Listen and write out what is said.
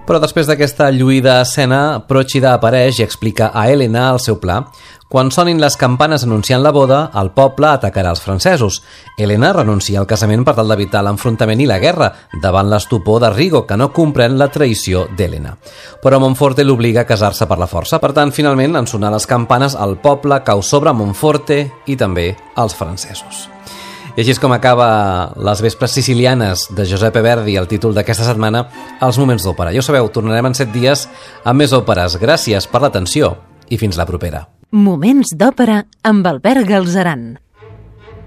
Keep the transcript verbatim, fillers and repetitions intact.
Però després d'aquesta lluïda escena, Procida apareix i explica a Helena el seu pla. Quan sonin les campanes anunciant la boda, el poble atacarà els francesos. Helena renuncia al casament per tal d'evitar l'enfrontament i la guerra, davant l'estupor de Rigo, que no comprèn la traïció d'Helena. Però Monforte l'obliga a casar-se per la força. Per tant, finalment, en sonar les campanes, el poble cau sobre Monforte i també els francesos. I així és com acaba Les vespres sicilianes de Giuseppe Verdi, el títol d'aquesta setmana, Els moments d'òpera. Ja ho sabeu, tornarem en set dies amb més òperes. Gràcies per l'atenció i fins la propera. Moments d'òpera amb Albert Galzeran.